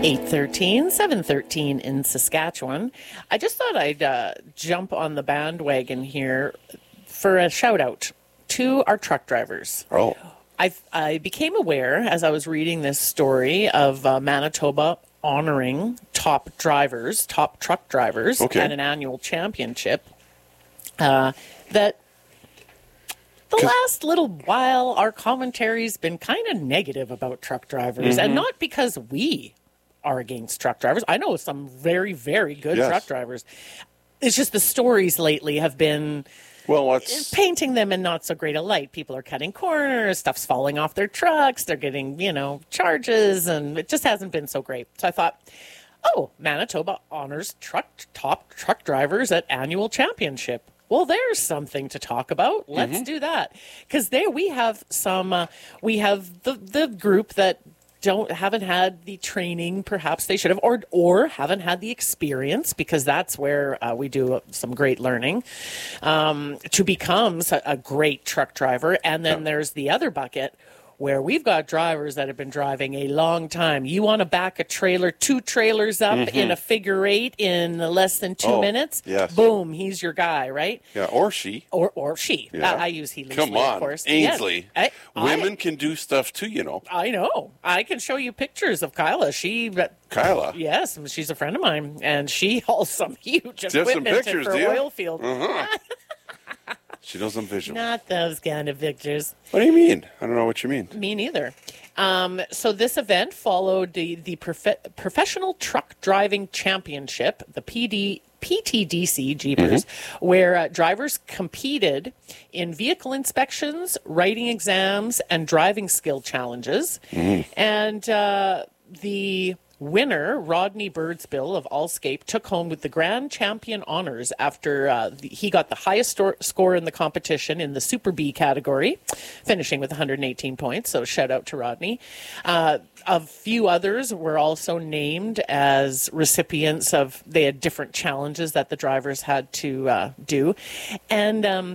8:13, 7:13 in Saskatchewan. I just thought I'd jump on the bandwagon here for a shout out to our truck drivers. Oh. I became aware as I was reading this story of Manitoba honoring top truck drivers at an annual championship, that the last little while our commentary's been kind of negative about truck drivers, and not because we are against truck drivers. I know some very, very good truck drivers. It's just the stories lately have been painting them in not so great a light. People are cutting corners, stuff's falling off their trucks, they're getting, charges, and it just hasn't been so great. So I thought, Manitoba honors top truck drivers at annual championship. Well, there's something to talk about. Let's do that. Because we have the group that haven't had the training perhaps they should have, or haven't had the experience, because that's where we do some great learning to become a great truck driver. And then there's the other bucket where we've got drivers that have been driving a long time. You want to back a trailer, 2 trailers up in a figure 8 in less than 2 minutes? Yes. Boom, he's your guy, right? Yeah, or she. Or she. Yeah. I use he loosely, Come on, of course. Ainsley. Yes. Women can do stuff too, I know. I can show you pictures of Kyla. Kyla? Yes, she's a friend of mine, and she hauls some huge equipment for oil field. She knows I'm visual. Not those kind of pictures. What do you mean? I don't know what you mean. Me neither. So this event followed the Professional Truck Driving Championship, the PTDC, jeepers, where drivers competed in vehicle inspections, writing exams, and driving skill challenges. And the winner, Rodney Birdsbill of Allscape, took home with the grand champion honors after he got the highest score in the competition in the Super B category, finishing with 118 points. So shout out to Rodney. A few others were also named as recipients of, they had different challenges that the drivers had to do. And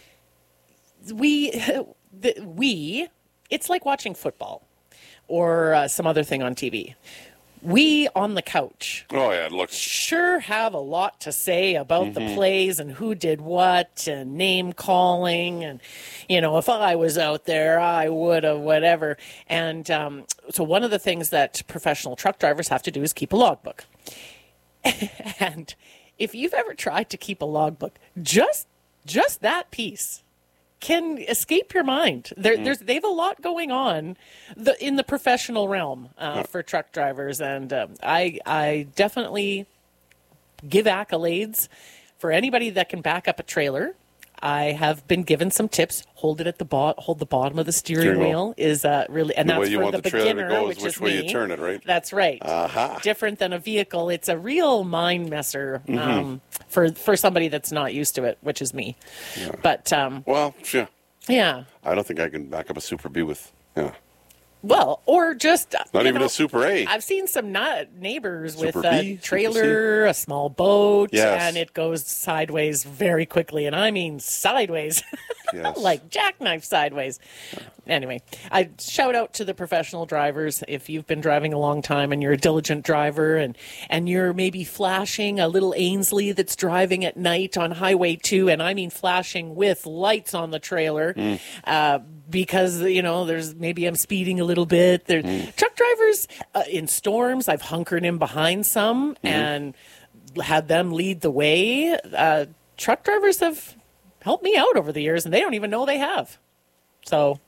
it's like watching football or some other thing on TV. We on the couch sure have a lot to say about the plays and who did what and name calling. And, if I was out there, I would have whatever. And so one of the things that professional truck drivers have to do is keep a logbook. And if you've ever tried to keep a logbook, just that piece can escape your mind. They have a lot going on in the professional realm for truck drivers, and I definitely give accolades for anybody that can back up a trailer. I have been given some tips. Hold it at hold the bottom of the steering wheel is really, and that's for the beginner, which way you turn it, right? That's right. Different than a vehicle. It's a real mind messer for somebody that's not used to it, which is me. Yeah. But yeah. I don't think I can back up a Super B with. Yeah. Well, or just not even a Super A. I've seen some neighbors Super with a B, trailer, a small boat, and it goes sideways very quickly, and I mean sideways, like jackknife sideways. Anyway, I shout out to the professional drivers. If you've been driving a long time and you're a diligent driver, and you're maybe flashing a little Ainsley that's driving at night on Highway 2, and I mean flashing with lights on the trailer, because there's maybe I'm speeding a little bit. Truck drivers in storms, I've hunkered in behind some and had them lead the way. Truck drivers have helped me out over the years, and they don't even know they have. So.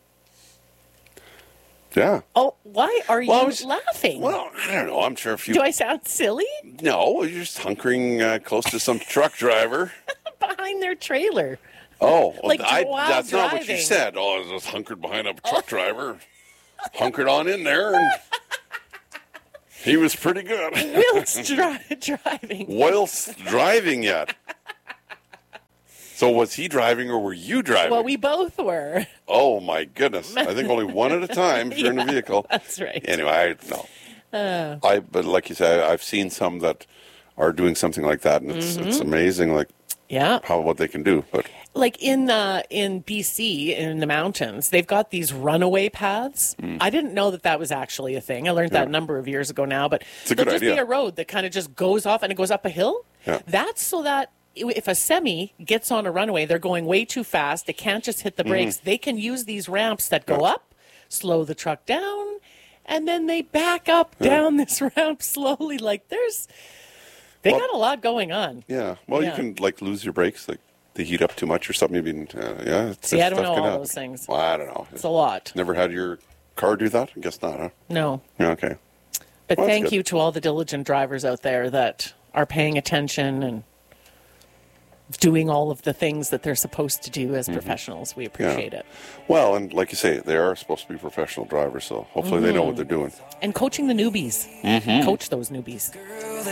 Yeah. Oh, why are you laughing? Well, I don't know. I'm sure if you... Do I sound silly? No, you're just hunkering close to some truck driver. Behind their trailer. Oh, like that's not what you said. Oh, I was just hunkered behind a truck driver. Hunkered on in there, and he was pretty good. Whilst driving. Whilst driving yet. So was he driving or were you driving? Well, we both were. Oh, my goodness. I think only one at a time if you're in a vehicle. That's right. Anyway, but like you said, I've seen some that are doing something like that, and it's amazing. Like, Yeah. what they can do. But like in BC, in the mountains, they've got these runaway paths. I didn't know that was actually a thing. I learned that a number of years ago now. But there'll just be a road that kind of just goes off and it goes up a hill. Yeah. That's so that if a semi gets on a runaway, they're going way too fast. They can't just hit the brakes. They can use these ramps that go up, slow the truck down, and then they back up down this ramp slowly. Like they got a lot going on. Yeah. Well, you can like lose your brakes, like they heat up too much or something. I mean, See, I don't know all those things. Well, I don't know. It's a lot. Never had your car do that? I guess not, huh? No. Yeah, okay. But thank you to all the diligent drivers out there that are paying attention and doing all of the things that they're supposed to do as professionals. We appreciate it. Well, and like you say, they are supposed to be professional drivers, so hopefully they know what they're doing. And coaching the newbies. Coach those newbies.